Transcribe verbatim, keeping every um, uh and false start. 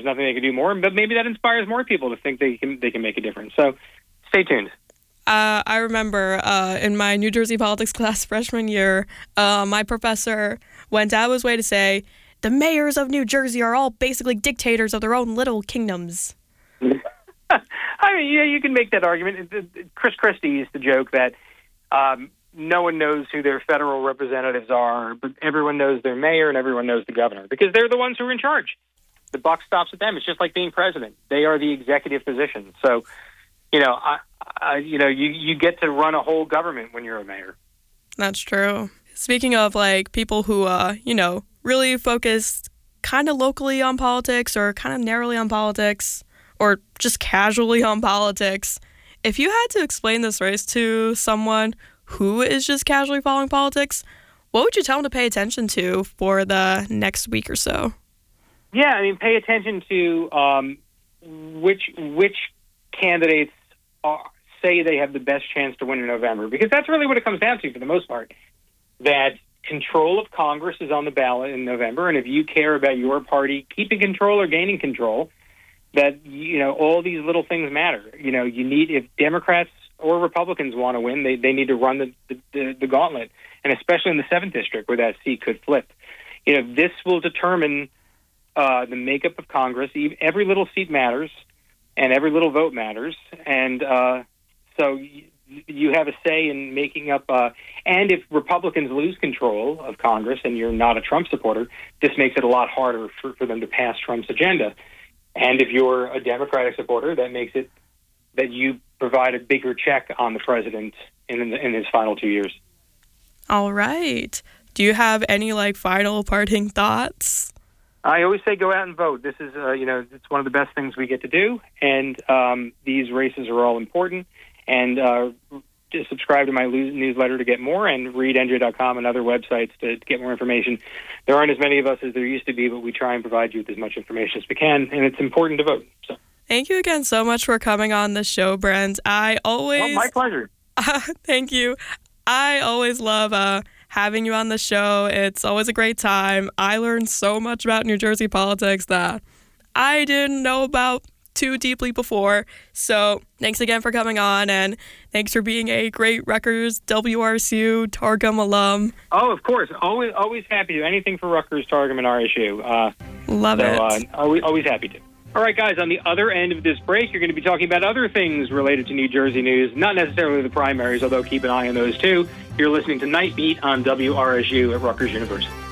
there's nothing they can do more. But maybe that inspires more people to think they can they can make a difference. So stay tuned. Uh, I remember uh, in my New Jersey politics class freshman year, uh, my professor went out of his way to say, the mayors of New Jersey are all basically dictators of their own little kingdoms. I mean, yeah, you can make that argument. Chris Christie used to joke that um, no one knows who their federal representatives are, but everyone knows their mayor and everyone knows the governor because they're the ones who are in charge. The buck stops with them. It's just like being president. They are the executive position. So, you know, I, I, you know, you, you get to run a whole government when you're a mayor. That's true. Speaking of, like, people who, uh, you know, really focus kind of locally on politics or kind of narrowly on politics or just casually on politics, if you had to explain this race to someone who is just casually following politics, what would you tell them to pay attention to for the next week or so? Yeah, I mean, pay attention to um, which which candidates are, say they have the best chance to win in November, because that's really what it comes down to for the most part, that control of Congress is on the ballot in November, and if you care about your party keeping control or gaining control, that, you know, all these little things matter. You know, you need, if Democrats or Republicans want to win, they, they need to run the, the, the gauntlet, and especially in the seventh District where that seat could flip. You know, this will determine uh, the makeup of Congress. Every little seat matters, and every little vote matters, and uh, so you, you have a say in making up, uh, and if Republicans lose control of Congress and you're not a Trump supporter, this makes it a lot harder for, for them to pass Trump's agenda. And if you're a Democratic supporter, that makes it that you provide a bigger check on the president in, in, in his final two years. All right. Do you have any, like, final parting thoughts? I always say go out and vote. This is, uh, you know, it's one of the best things we get to do. And um, these races are all important. And uh, just subscribe to my newsletter to get more, and read N J dot com and other websites to, to get more information. There aren't as many of us as there used to be, but we try and provide you with as much information as we can, and it's important to vote. So. Thank you again so much for coming on the show, Brent. I always... Well, my pleasure. Uh, thank you. I always love uh, having you on the show. It's always a great time. I learned so much about New Jersey politics that I didn't know about too deeply before. So thanks again for coming on, and thanks for being a great Rutgers W R S U Targum alum. Oh, of course. Always always happy to. Anything for Rutgers, Targum, and R S U. Uh, Love so, it. Uh, always, always happy to. All right, guys, on the other end of this break, you're going to be talking about other things related to New Jersey news, not necessarily the primaries, although keep an eye on those too. You're listening to Night Beat on W R S U at Rutgers University.